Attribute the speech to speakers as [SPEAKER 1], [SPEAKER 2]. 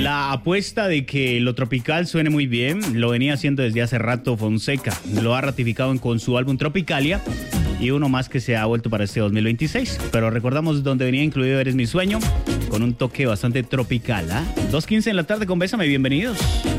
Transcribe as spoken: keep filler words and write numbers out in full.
[SPEAKER 1] La apuesta de que lo tropical suene muy bien lo venía haciendo desde hace rato Fonseca. Lo ha ratificado en- con su álbum Tropicalia y uno más que se ha vuelto para este dos mil veintiséis. Pero recordamos donde venía incluido Eres mi sueño, con un toque bastante tropical. ¿Ah? dos quince en la tarde con Bésame, bienvenidos.